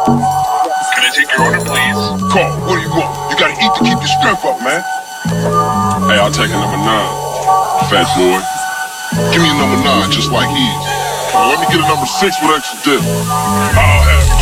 Can I take your order, please? Carl, what do you want? You gotta eat to keep your strength up, man. Hey, I'll take a number 9, fat boy. Give me a number 9, just like his. Let me get a number 6 with extra dip. I'll have it.